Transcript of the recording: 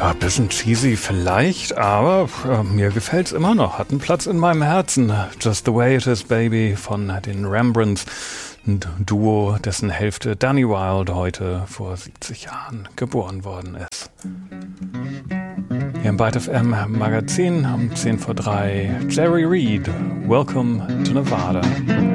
Ja, ein bisschen cheesy vielleicht, aber mir gefällt's immer noch. Hat einen Platz in meinem Herzen. Just the Way It Is, Baby von den Rembrandts. Ein Duo, dessen Hälfte Danny Wilde heute vor 70 Jahren geboren worden ist. Hier im Byte FM Magazin um 2:10 Jerry Reed, Welcome to Nevada.